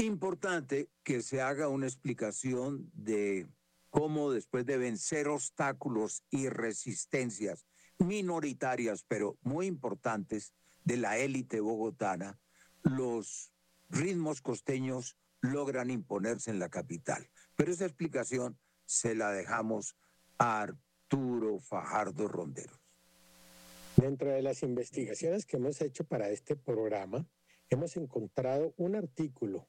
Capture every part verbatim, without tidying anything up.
Importante que se haga una explicación de cómo después de vencer obstáculos y resistencias minoritarias, pero muy importantes, de la élite bogotana, los ritmos costeños logran imponerse en la capital. Pero esa explicación se la dejamos a Arturo Fajardo Ronderos. Dentro de las investigaciones que hemos hecho para este programa, hemos encontrado un artículo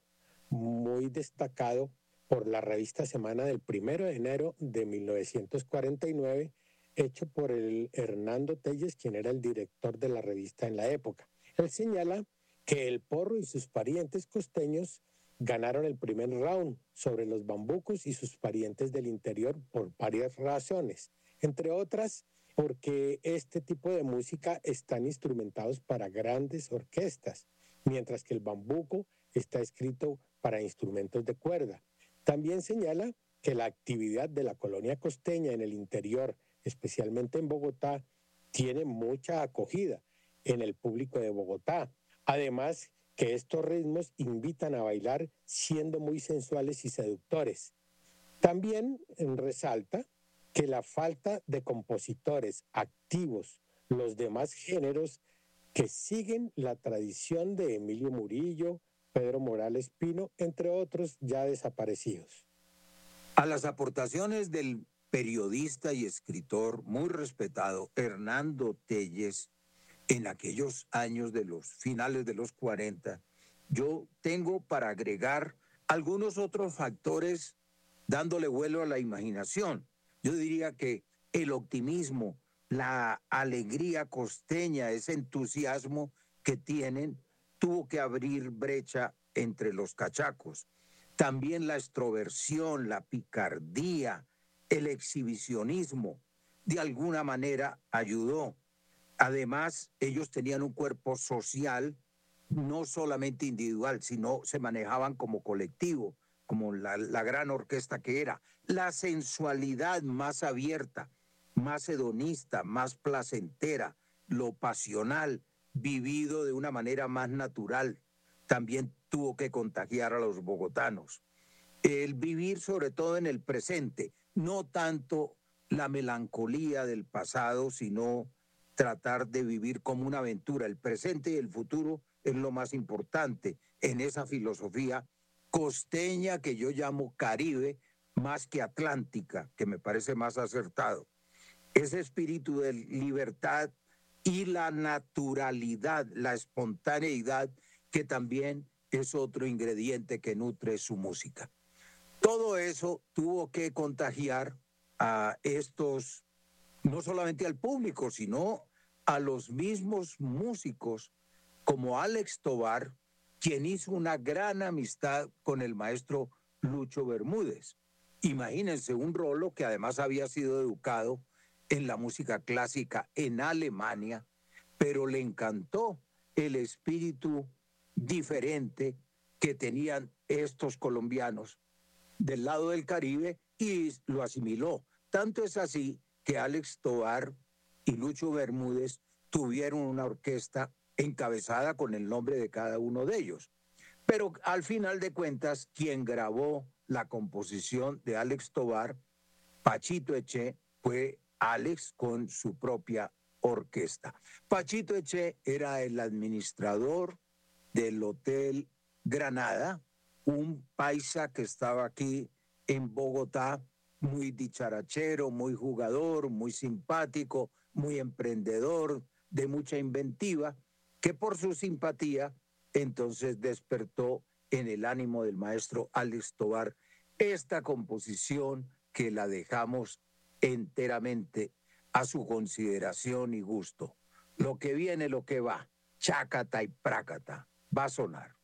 muy destacado por la revista Semana del primero de enero de mil novecientos cuarenta y nueve, hecho por el Hernando Telles, quien era el director de la revista en la época. Él señala que el porro y sus parientes costeños ganaron el primer round sobre los bambucos y sus parientes del interior por varias razones, entre otras porque este tipo de música están instrumentados para grandes orquestas, mientras que el bambuco está escrito para instrumentos de cuerda. También señala que la actividad de la colonia costeña en el interior, especialmente en Bogotá, tiene mucha acogida en el público de Bogotá. Además, que estos ritmos invitan a bailar siendo muy sensuales y seductores. También resalta que la falta de compositores activos, los demás géneros que siguen la tradición de Emilio Murillo, Pedro Morales Pino, entre otros ya desaparecidos. A las aportaciones del periodista y escritor muy respetado Hernando Telles en aquellos años de los finales de los cuarenta, yo tengo para agregar algunos otros factores dándole vuelo a la imaginación. Yo diría que el optimismo, la alegría costeña, ese entusiasmo que tienen, tuvo que abrir brecha entre los cachacos. También la extroversión, la picardía, el exhibicionismo, de alguna manera ayudó. Además, ellos tenían un cuerpo social, no solamente individual, sino se manejaban como colectivo, como la, la gran orquesta que era. La sensualidad más abierta, más hedonista, más placentera, lo pasional, vivido de una manera más natural, también tuvo que contagiar a los bogotanos. El vivir sobre todo en el presente, no tanto la melancolía del pasado, sino tratar de vivir como una aventura. El presente y el futuro es lo más importante en esa filosofía costeña que yo llamo Caribe, más que atlántica, que me parece más acertado. Ese espíritu de libertad y la naturalidad, la espontaneidad, que también es otro ingrediente que nutre su música. Todo eso tuvo que contagiar a estos, no solamente al público, sino a los mismos músicos, como Alex Tovar, quien hizo una gran amistad con el maestro Lucho Bermúdez. Imagínense un rolo que además había sido educado en la música clásica en Alemania, pero le encantó el espíritu diferente que tenían estos colombianos del lado del Caribe y lo asimiló. Tanto es así que Alex Tovar y Lucho Bermúdez tuvieron una orquesta encabezada con el nombre de cada uno de ellos. Pero al final de cuentas, quien grabó la composición de Alex Tovar, Pachito Eché, fue Alex con su propia orquesta. Pachito Eché era el administrador del Hotel Granada, un paisa que estaba aquí en Bogotá, muy dicharachero, muy jugador, muy simpático, muy emprendedor, de mucha inventiva, que por su simpatía entonces despertó en el ánimo del maestro Alex Tovar esta composición que la dejamos enteramente a su consideración y gusto. Lo que viene, lo que va, chácata y prácata, va a sonar.